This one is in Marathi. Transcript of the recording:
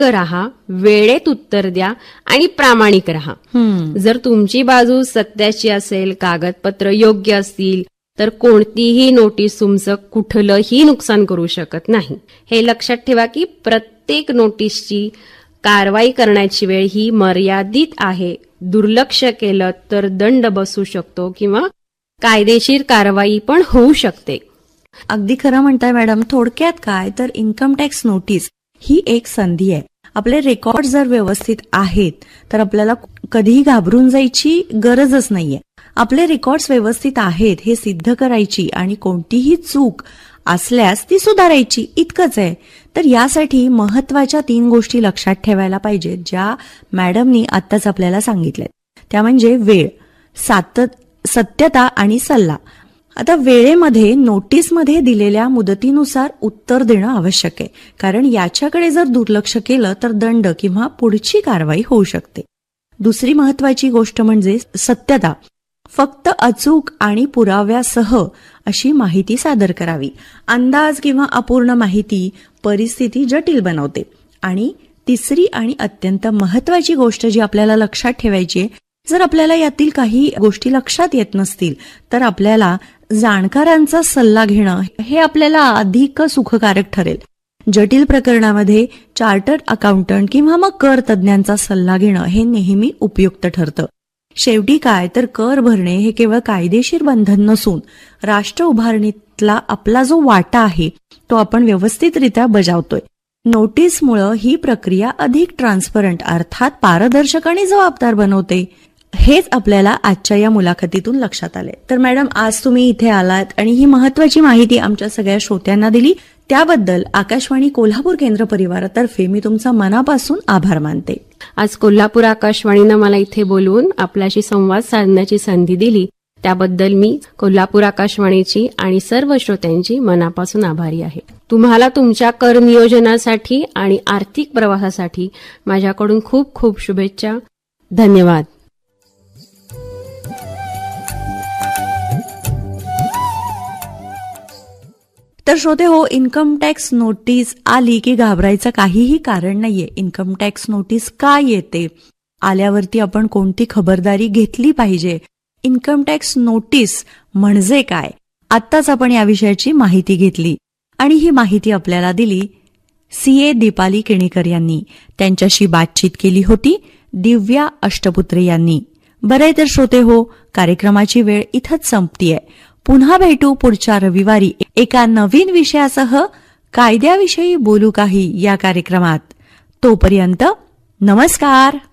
राहा, वेळेत उत्तर द्या आणि प्रामाणिक राहा. जर तुमची बाजू सत्याची असेल, कागदपत्र योग्य असतील, तर कोणतीही नोटीस तुमचं कुठलंही नुकसान करू शकत नाही. हे लक्षात ठेवा की प्रत्येक नोटीसची कारवाई करण्याची वेळ ही मर्यादित आहे. दुर्लक्ष केलं तर दंड बसू शकतो किंवा कायदेशीर कारवाई पण होऊ शकते. अगदी खरं म्हणताय मॅडम. थोडक्यात काय तर इन्कम टॅक्स नोटीस ही एक संधी आहे. आपले रेकॉर्ड जर व्यवस्थित आहेत तर आपल्याला कधीही घाबरून जायची गरजच नाहीये. आपले रेकॉर्ड्स व्यवस्थित आहेत हे सिद्ध करायची आणि कोणतीही चूक असल्यास ती सुधारायची, इतकंच आहे. तर यासाठी महत्वाच्या 3 गोष्टी लक्षात ठेवायला पाहिजेत, ज्या मॅडमनी आत्ताच आपल्याला सांगितल्यात. त्या म्हणजे वेळ, सत्यता आणि सल्ला. आता वेळेमध्ये नोटीसमध्ये दिलेल्या मुदतीनुसार उत्तर देणं आवश्यक आहे, कारण याच्याकडे जर दुर्लक्ष केलं तर दंड किंवा पुढची कारवाई होऊ शकते. दुसरी महत्वाची गोष्ट म्हणजे सत्यता. फक्त अचूक आणि पुराव्यासह अशी माहिती सादर करावी. अंदाज किंवा अपूर्ण माहिती परिस्थिती जटिल बनवते. आणि तिसरी आणि अत्यंत महत्वाची गोष्ट जी आपल्याला लक्षात ठेवायची आहे, जर आपल्याला यातील काही गोष्टी लक्षात येत नसतील तर आपल्याला जाणकारांचा सल्ला घेणं हे आपल्याला अधिक सुखकारक ठरेल. जटिल प्रकरणामध्ये चार्टर्ड अकाउंटंट किंवा मग कर तज्ज्ञांचा सल्ला घेणं हे नेहमी उपयुक्त ठरतं. शेवटी काय तर कर भरणे हे केवळ कायदेशीर बंधन नसून राष्ट्र उभारणीतला आपला जो वाटा आहे तो आपण व्यवस्थितरित्या बजावतोय. नोटीसमुळं ही प्रक्रिया अधिक ट्रान्सपरंट अर्थात पारदर्शक आणि जबाबदार बनवते. हेच आपल्याला आजच्या या मुलाखतीतून लक्षात आले. तर मॅडम, आज तुम्ही इथे आलात आणि ही महत्वाची माहिती आमच्या सगळ्या श्रोत्यांना दिली, त्याबद्दल आकाशवाणी कोल्हापूर केंद्र परिवारातर्फे मी तुमचा मनापासून आभार मानते. आज कोल्हापूर आकाशवाणीनं मला इथे बोलवून आपल्याशी संवाद साधण्याची संधी दिली, त्याबद्दल मी कोल्हापूर आकाशवाणीची आणि सर्व श्रोत्यांची मनापासून आभारी आहे. तुम्हाला तुमच्या कर नियोजनासाठी आणि आर्थिक प्रवासासाठी माझ्याकडून खूप खूप शुभेच्छा. धन्यवाद. तर श्रोते हो, इन्कम टॅक्स नोटीस आली की घाबरायचं काहीही कारण नाहीये. इन्कम टॅक्स नोटीस का येते, आल्यावरती आपण कोणती खबरदारी घेतली पाहिजे, इन्कम टॅक्स नोटीस म्हणजे काय, आत्ताच आपण या विषयाची माहिती घेतली आणि ही माहिती आपल्याला दिली CA दीपाली केणेकर यांनी. त्यांच्याशी बातचीत केली होती दिव्या अष्टपुत्रे यांनी. बरं तर श्रोते हो, कार्यक्रमाची वेळ इथंच संपतीये. पुन्हा भेटू पुढच्या रविवारी एका नवीन विषयासह. कायद्याविषयी बोलू काही या कार्यक्रमात. तोपर्यंत नमस्कार.